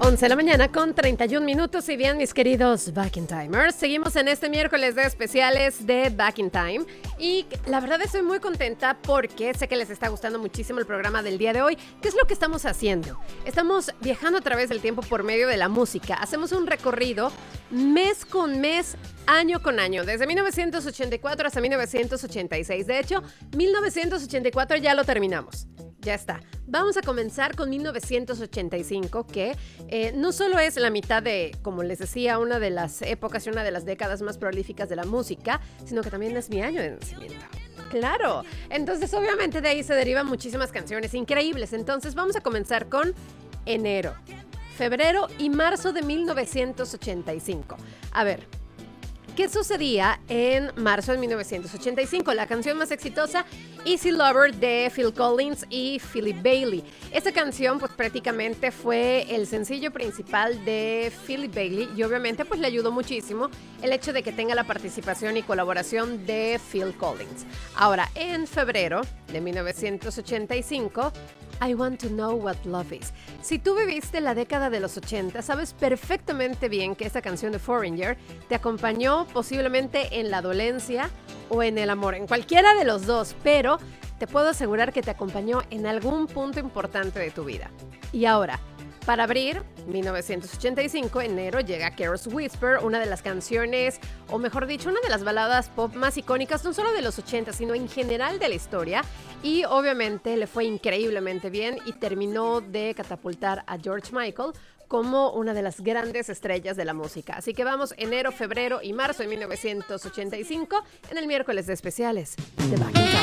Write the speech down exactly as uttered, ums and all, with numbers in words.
once de la mañana con treinta y un minutos y bien, mis queridos Back in Timers, seguimos en este miércoles de especiales de Back in Time y la verdad estoy muy contenta porque sé que les está gustando muchísimo el programa del día de hoy. ¿Qué es lo que estamos haciendo? Estamos viajando a través del tiempo por medio de la música. Hacemos un recorrido mes con mes, año con año, desde mil novecientos ochenta y cuatro hasta mil novecientos ochenta y seis. De hecho, mil novecientos ochenta y cuatro ya lo terminamos. Ya está. Vamos a comenzar con mil novecientos ochenta y cinco, que eh, no solo es la mitad de, como les decía, una de las épocas y una de las décadas más prolíficas de la música, sino que también es mi año de nacimiento. Claro. Entonces, obviamente, de ahí se derivan muchísimas canciones increíbles. Entonces, vamos a comenzar con enero, febrero y marzo de mil novecientos ochenta y cinco. A ver, ¿qué sucedía en marzo de mil novecientos ochenta y cinco? La canción más exitosa, Easy Lover, de Phil Collins y Philip Bailey. Esta canción pues prácticamente fue el sencillo principal de Philip Bailey y obviamente pues le ayudó muchísimo el hecho de que tenga la participación y colaboración de Phil Collins. Ahora, en febrero de mil novecientos ochenta y cinco, I Want to Know What Love Is. Si tú viviste la década de los ochenta, sabes perfectamente bien que esta canción de Foreigner te acompañó posiblemente en la dolencia o en el amor, en cualquiera de los dos, pero te puedo asegurar que te acompañó en algún punto importante de tu vida. Y ahora, para abrir mil novecientos ochenta y cinco, enero, llega Careless Whisper, una de las canciones, o mejor dicho, una de las baladas pop más icónicas, no solo de los ochenta, sino en general de la historia. Y obviamente le fue increíblemente bien y terminó de catapultar a George Michael como una de las grandes estrellas de la música. Así que vamos enero, febrero y marzo de mil novecientos ochenta y cinco en el miércoles de especiales de Back in Time.